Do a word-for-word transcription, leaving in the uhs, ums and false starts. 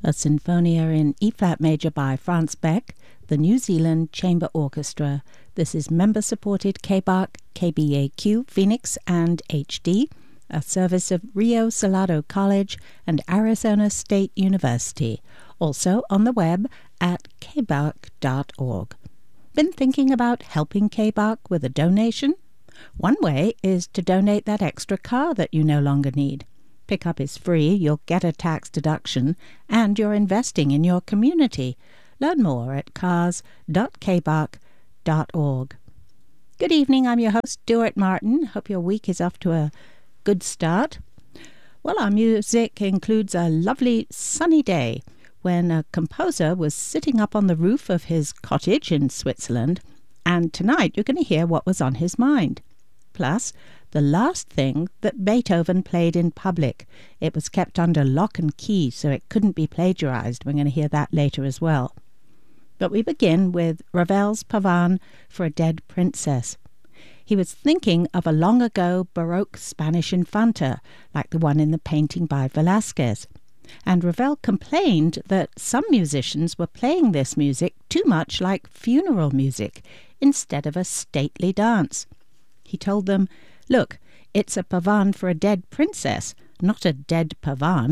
a sinfonia in E-flat major by Franz Beck, the New Zealand Chamber Orchestra. This is member-supported K B A C, K B A Q, Phoenix, and H D, a service of Rio Salado College and Arizona State University, also on the web at k b a c dot org. Been thinking about helping K B A C with a donation? One way is to donate that extra car that you no longer need. Pickup is free, you'll get a tax deduction, and you're investing in your community. Learn more at cars dot k b a c dot org. Good evening, I'm your host, Stuart Martin. Hope your week is off to a good start. Well, our music includes a lovely sunny day when a composer was sitting up on the roof of his cottage in Switzerland, and tonight you're going to hear what was on his mind. Plus, the last thing that Beethoven played in public. It was kept under lock and key, so it couldn't be plagiarized. We're going to hear that later as well. But we begin with Ravel's Pavane for a Dead Princess. He was thinking of a long-ago Baroque Spanish infanta, like the one in the painting by Velázquez. And Ravel complained that some musicians were playing this music too much like funeral music, instead of a stately dance. He told them, "Look, it's a pavane for a dead princess, not a dead pavane."